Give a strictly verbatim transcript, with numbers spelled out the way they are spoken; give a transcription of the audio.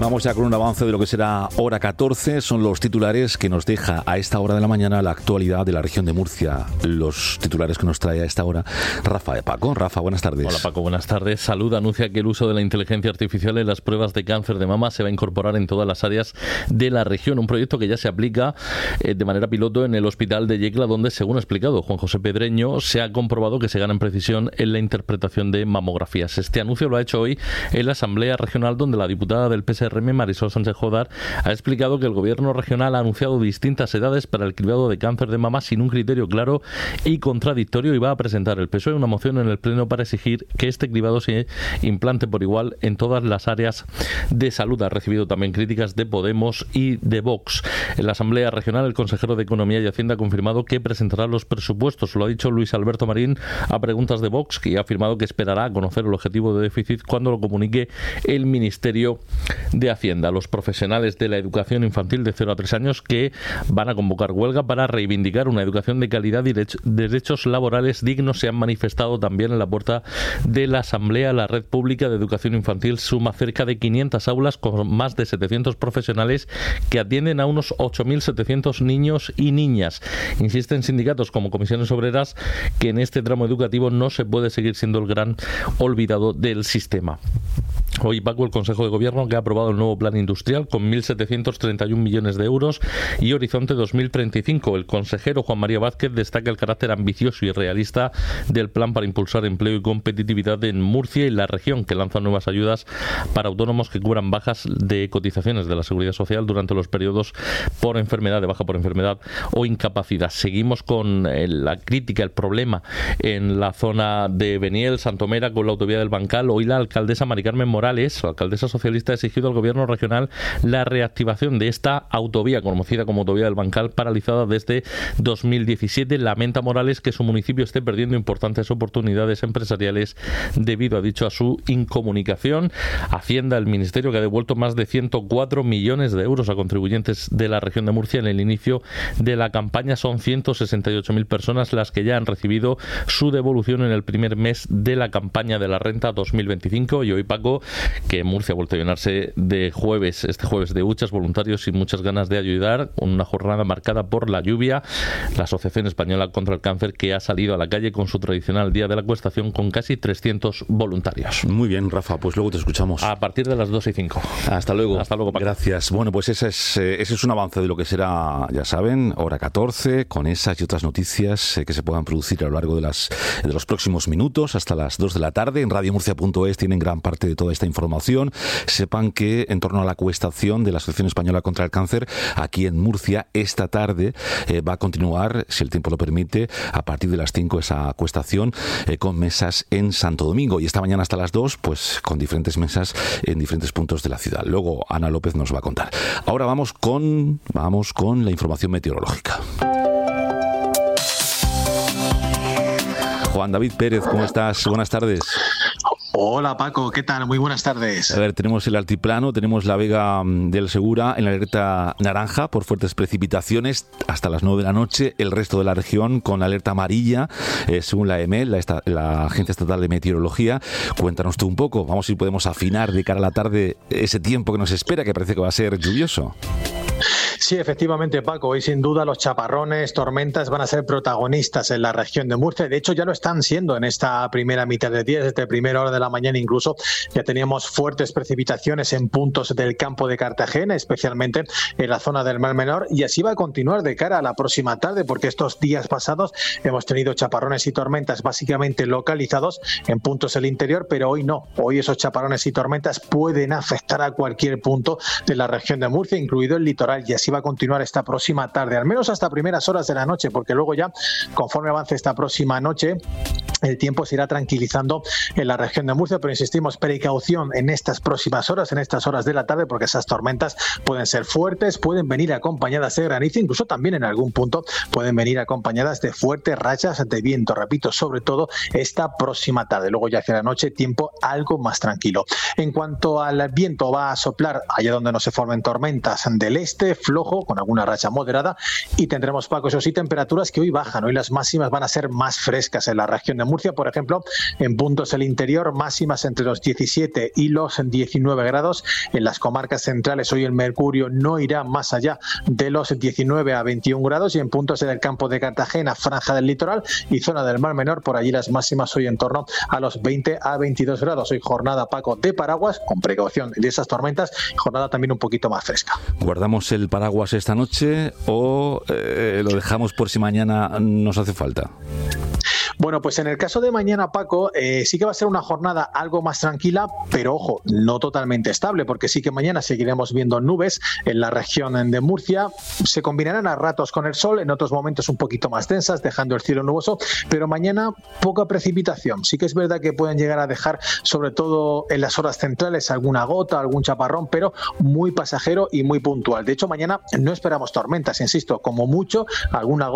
Vamos ya con un avance de lo que será hora catorce. Son los titulares que nos deja a esta hora de la mañana la actualidad de la región de Murcia. Los titulares que nos trae a esta hora Rafa de Paco. Rafa, buenas tardes. Hola Paco, buenas tardes. Salud anuncia que el uso de la inteligencia artificial en las pruebas de cáncer de mama se va a incorporar en todas las áreas de la región. Un proyecto que ya se aplica eh, de manera piloto en el hospital de Yecla, donde, según ha explicado Juan José Pedreño, se ha comprobado que se gana en precisión en la interpretación de mamografías. Este anuncio lo ha hecho hoy en la Asamblea Regional, donde la diputada del P S R M, Marisol Sánchez Jodar, ha explicado que el gobierno regional ha anunciado distintas edades para el cribado de cáncer de mama sin un criterio claro y contradictorio, y va a presentar el P S O E una moción en el Pleno para exigir que este cribado se implante por igual en todas las áreas de salud. Ha recibido también críticas de Podemos y de Vox. En la Asamblea Regional, el consejero de Economía y Hacienda ha confirmado que presentará los presupuestos. Lo ha dicho Luis Alberto Marín a preguntas de Vox, que ha afirmado que esperará a conocer el objetivo de déficit cuando lo comunique el Ministerio de Hacienda. Los profesionales de la educación infantil de cero a tres años que van a convocar huelga para reivindicar una educación de calidad y derechos laborales dignos se han manifestado también en la puerta de la Asamblea. La red pública de educación infantil suma cerca de quinientas aulas con más de setecientos profesionales que atienden a unos ocho mil setecientos niños y niñas. Insisten sindicatos como Comisiones Obreras que en este tramo educativo no se puede seguir siendo el gran olvidado del sistema. Hoy, Paco, el Consejo de Gobierno que ha aprobado el nuevo plan industrial con mil setecientos treinta y un millones de euros y Horizonte dos mil treinta y cinco. El consejero Juan María Vázquez destaca el carácter ambicioso y realista del plan para impulsar empleo y competitividad en Murcia y la región, que lanza nuevas ayudas para autónomos que cubran bajas de cotizaciones de la Seguridad Social durante los periodos por enfermedad, de baja por enfermedad o incapacidad. Seguimos con la crítica, el problema en la zona de Beniel, Santomera, con la autovía del Bancal. Hoy la alcaldesa Mari Carmen Morales, la alcaldesa socialista, ha exigido al gobierno regional la reactivación de esta autovía, conocida como autovía del Bancal, paralizada desde dos mil diecisiete. Lamenta Morales que su municipio esté perdiendo importantes oportunidades empresariales debido, ha dicho, a su incomunicación. Hacienda, el ministerio, que ha devuelto más de ciento cuatro millones de euros a contribuyentes de la región de Murcia en el inicio de la campaña. Son ciento sesenta y ocho mil personas las que ya han recibido su devolución en el primer mes de la campaña de la renta dos mil veinticinco. Y hoy, Paco, que Murcia ha vuelto a llenarse de jueves, este jueves de huchas, voluntarios y muchas ganas de ayudar, una jornada marcada por la lluvia. La Asociación Española contra el Cáncer, que ha salido a la calle con su tradicional Día de la Acuestación con casi trescientos voluntarios. Muy bien, Rafa, pues luego te escuchamos. A partir de las dos y cinco. Hasta luego. Hasta luego, Paco. Gracias. Bueno, pues ese es, eh, ese es un avance de lo que será, ya saben, hora catorce, con esas y otras noticias eh, que se puedan producir a lo largo de, las, de los próximos minutos, hasta las dos de la tarde. En radio murcia punto es tienen gran parte de toda esta información. Sepan que en torno a la acuestación de la Asociación Española contra el Cáncer, aquí en Murcia, esta tarde eh, va a continuar, si el tiempo lo permite, a partir de las cinco esa acuestación eh, con mesas en Santo Domingo. Y esta mañana hasta las dos, pues con diferentes mesas en diferentes puntos de la ciudad. Luego Ana López nos va a contar. Ahora vamos con, vamos con la información meteorológica. Juan David Pérez, ¿cómo estás? Buenas tardes. Hola Paco, ¿qué tal? Muy buenas tardes. A ver, tenemos el altiplano, tenemos la Vega del Segura en la alerta naranja por fuertes precipitaciones hasta las nueve de la noche, el resto de la región con alerta amarilla, eh, según la E M E, la, esta, la Agencia Estatal de Meteorología. Cuéntanos tú un poco, vamos a ver si podemos afinar de cara a la tarde ese tiempo que nos espera, que parece que va a ser lluvioso. Sí, efectivamente, Paco, hoy sin duda los chaparrones, tormentas van a ser protagonistas en la región de Murcia. De hecho, ya lo están siendo en esta primera mitad de día, desde primera hora de la mañana incluso. Ya teníamos fuertes precipitaciones en puntos del campo de Cartagena, especialmente en la zona del Mar Menor, y así va a continuar de cara a la próxima tarde, porque estos días pasados hemos tenido chaparrones y tormentas básicamente localizados en puntos del interior, pero hoy no. Hoy esos chaparrones y tormentas pueden afectar a cualquier punto de la región de Murcia, incluido el litoral, y así va a continuar esta próxima tarde, al menos hasta primeras horas de la noche, porque luego ya, conforme avance esta próxima noche, el tiempo se irá tranquilizando en la región de Murcia, pero insistimos, precaución en estas próximas horas, en estas horas de la tarde, porque esas tormentas pueden ser fuertes, pueden venir acompañadas de granizo, incluso también en algún punto pueden venir acompañadas de fuertes rachas de viento, repito, sobre todo esta próxima tarde. Luego ya hacia la noche, tiempo algo más tranquilo. En cuanto al viento, va a soplar allá donde no se formen tormentas del este, flojo flojo, con alguna racha moderada, y tendremos, Paco, eso sí, temperaturas que hoy bajan. Hoy las máximas van a ser más frescas en la región de Murcia, por ejemplo, en puntos del interior, máximas entre los diecisiete y los diecinueve grados. En las comarcas centrales hoy el mercurio no irá más allá de los diecinueve a veintiún grados, y en puntos del campo de Cartagena, franja del litoral y zona del Mar Menor, por allí las máximas hoy en torno a los veinte a veintidós grados. Hoy jornada, Paco, de paraguas, con precaución de esas tormentas, jornada también un poquito más fresca. ¿Guardamos el paraguas esta noche o eh, lo dejamos por si mañana nos hace falta? Bueno, pues en el caso de mañana, Paco, eh, sí que va a ser una jornada algo más tranquila, pero ojo, no totalmente estable, porque sí que mañana seguiremos viendo nubes en la región de Murcia. Se combinarán a ratos con el sol, en otros momentos un poquito más densas, dejando el cielo nuboso, pero mañana poca precipitación. Sí que es verdad que pueden llegar a dejar, sobre todo en las horas centrales, alguna gota, algún chaparrón, pero muy pasajero y muy puntual. De hecho, mañana no esperamos tormentas, insisto, como mucho alguna gota